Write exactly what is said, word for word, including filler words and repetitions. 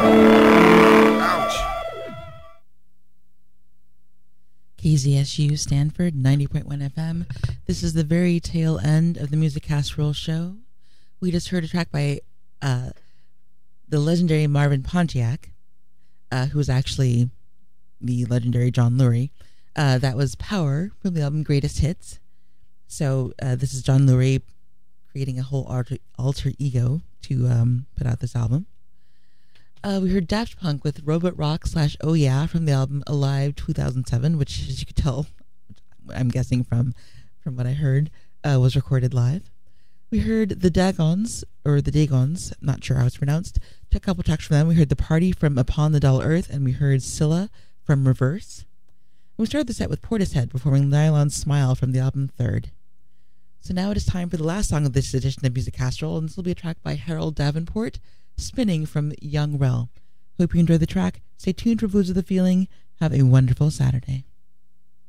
K Z S U Stanford, ninety point one F M. This is the very tail end of the Music Casserole show. We just heard a track by uh, the legendary Marvin Pontiac, uh, who was actually the legendary John Lurie. Uh, that was Power from the album Greatest Hits. So uh, this is John Lurie creating a whole alter, alter ego to um, put out this album. Uh, we heard Daft Punk with Robot Rock slash Oh Yeah from the album Alive two thousand seven, which, as you could tell, I'm guessing from from what I heard, uh, was recorded live. We heard the Dagons, or the Dagons, not sure how it's pronounced. Took a couple tracks from them. We heard The Party from Upon the Dull Earth, and we heard Scylla from Reverse. And we started the set with Portishead performing Nylon Smile from the album Third. So now it is time for the last song of this edition of Music Casserole, and this will be a track by Harold Davenport, Spinning from Young Rel. Hope you enjoy the track. Stay tuned for Blues of the Feeling. Have a wonderful Saturday.